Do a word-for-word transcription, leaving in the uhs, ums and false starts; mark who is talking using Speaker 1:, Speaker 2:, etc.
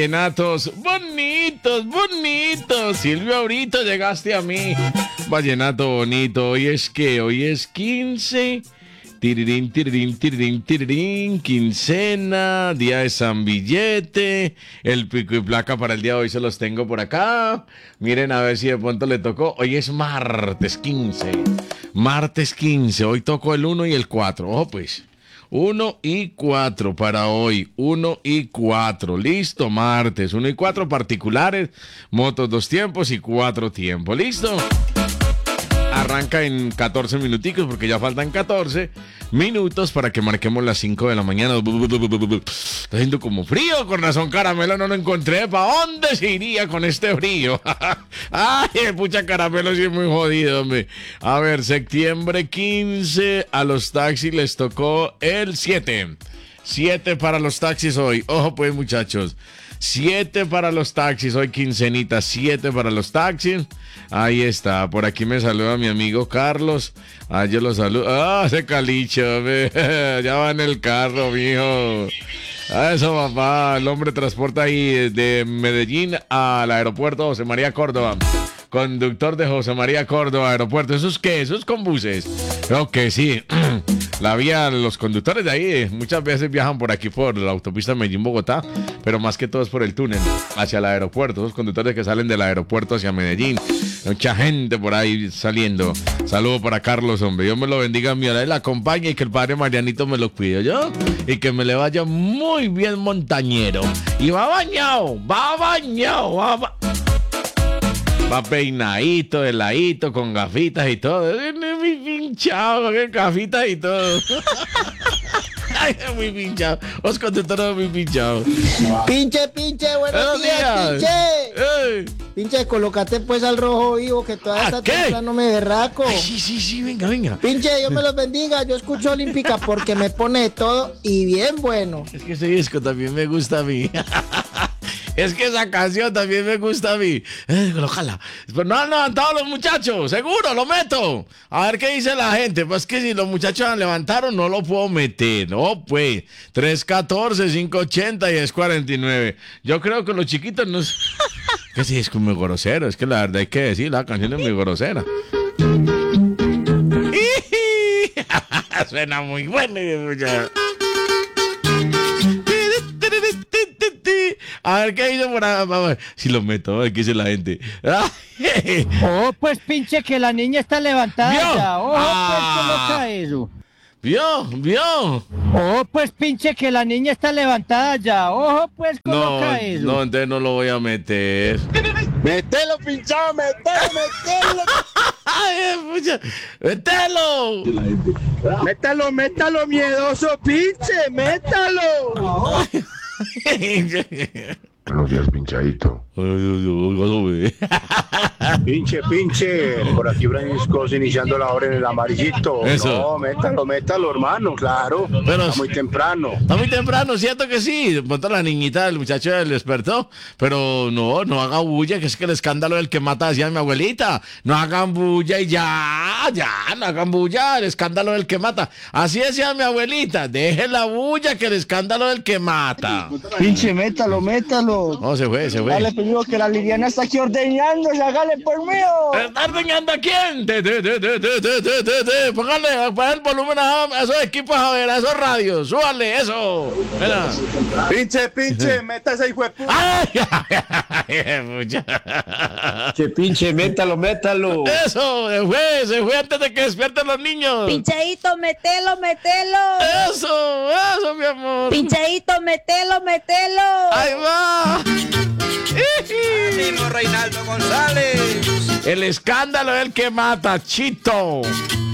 Speaker 1: Vallenatos bonitos, bonitos. Silvio Aurito, llegaste a mí. Vallenato bonito. Hoy es que, hoy es quince. Tirirín, tirirín, tirirín, tirirín. Quincena, día de San Billete. El pico y placa para el día de hoy se los tengo por acá. Miren a ver si de pronto le tocó. Hoy es martes quince. Martes quince. Hoy tocó el uno y el cuatro. Ojo pues. uno y cuatro para hoy, uno y cuatro, listo, martes, uno y cuatro particulares, motos dos tiempos y cuatro tiempos, listo. Arranca en catorce minuticos porque ya faltan catorce minutos para que marquemos las cinco de la mañana. Está haciendo como frío, con razón Caramelo no lo encontré. ¿Para dónde se iría con este frío? Ay, pucha, Caramelo sí es muy jodido, hombre. A ver, septiembre quince, a los taxis les tocó el siete. siete para los taxis hoy. Ojo pues, muchachos. siete para los taxis, hoy quincenita, siete para los taxis. Ahí está, por aquí me saluda mi amigo Carlos. Ah, yo lo saludo. Ah, ese calicho, me. Ya va en el carro, mijo. Ah, eso, papá. El hombre transporta ahí de Medellín al aeropuerto José María Córdoba. Conductor de José María Córdoba, aeropuerto. ¿Eso es qué? ¿Eso es con buses? Creo que sí. La vía, los conductores de ahí muchas veces viajan por aquí, por la autopista Medellín-Bogotá, pero más que todo es por el túnel hacia el aeropuerto. Los conductores que salen del aeropuerto hacia Medellín. Mucha gente por ahí saliendo. Saludo para Carlos, hombre. Dios me lo bendiga, mi hora, y la acompañe y que el padre Marianito me lo cuide, ¿yo? Y que me le vaya muy bien montañero. Y va bañado, va bañado, va bañado. Va peinadito, heladito, con gafitas y todo. Muy pinchado, con gafitas y todo. Ay, muy pinchado. Los conductores muy pinchados.
Speaker 2: Pinche, pinche, buenos, buenos días, días, pinche. Ey. Pinche, colócate pues al rojo vivo, que todavía está temprano, me berraco.
Speaker 1: Ay, sí, sí, sí, venga, venga.
Speaker 2: Pinche, Dios me los bendiga. Yo escucho Olímpica porque me pone de todo y bien bueno.
Speaker 1: Es que ese disco también me gusta a mí. Es que esa canción también me gusta a mí. Eh, ojalá. Pero no han levantado los muchachos, seguro, lo meto. A ver qué dice la gente. Pues que si los muchachos han levantado, no lo puedo meter. No, pues. tres catorce, cinco ochenta y diez cuarenta y nueve. Yo creo que los chiquitos no. Que sí, es muy grosero. Es que la verdad hay que decir, la canción es muy grosera. Suena muy bueno. A ver qué dice por ahí. A ver si lo meto, a ver qué dice la gente.
Speaker 3: Oh, pues pinche, que la niña está levantada.
Speaker 1: ¿Vio?
Speaker 3: Ya. Oh,
Speaker 1: Ah.
Speaker 3: pues coloca eso.
Speaker 1: ¿Vio? ¿Vio?
Speaker 3: Oh, pues pinche, que la niña está levantada ya. Ojo, pues coloca
Speaker 1: No,
Speaker 3: eso.
Speaker 1: no, entonces no lo voy a meter.
Speaker 2: Mételo, pinchado, mételo, mételo.
Speaker 1: Ay, pucha. ¡Mételo!
Speaker 2: Métalo, métalo, miedoso, pinche, métalo.
Speaker 4: Buenos días, pinchadito. Pinche, pinche. Por aquí Braniscos iniciando la hora en el amarillito.
Speaker 1: Eso.
Speaker 4: No, métalo, métalo, hermano, claro.
Speaker 1: Pero-
Speaker 4: Está muy temprano.
Speaker 1: Está muy temprano, cierto que sí. De pronto la niñita, el muchacho le despertó. Pero no, no haga bulla, que es que el escándalo del que mata, decía mi abuelita. No hagan bulla y ya, ya, no hagan bulla, el escándalo del que mata. Así decía mi abuelita. Deje la bulla, que el escándalo del que mata.
Speaker 2: Pinche, métalo, métalo.
Speaker 1: No, se fue, se fue.
Speaker 2: Dale, peligro, que la Liliana está aquí ordeñándose, hágale por mí.
Speaker 1: ¿Está ordeñando a quién? Te, te, te, te, te, te, te, te, te. Póngale, ponle el volumen a, a esos equipos, a ver, a esos radios. Súbale, eso. Mira.
Speaker 4: Pinche, pinche, métase, hijo de puta.
Speaker 1: ¡Ay! ay, mucha-
Speaker 5: Che, pinche, métalo, métalo.
Speaker 1: Eso, se fue, se fue antes de que despierten los niños.
Speaker 6: Pincheíto, metelo, metelo.
Speaker 1: Eso, eso, mi amor.
Speaker 6: Pincheíto, metelo, metelo.
Speaker 1: Ahí va.
Speaker 7: Ánimo, Reinaldo González.
Speaker 1: El escándalo es el que mata, Chito.